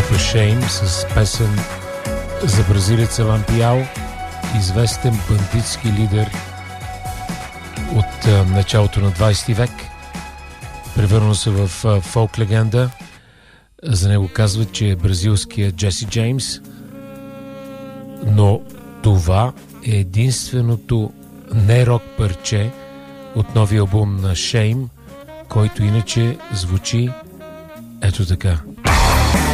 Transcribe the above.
група Shame с песен за бразилеца Лампиао, известен бандитски лидер от началото на 20 век. Превърна се в фолк легенда. За него казват, че е бразилският Джеси Джеймс. Но това е единственото не-рок парче от новия албум на Shame, който иначе звучи ето така.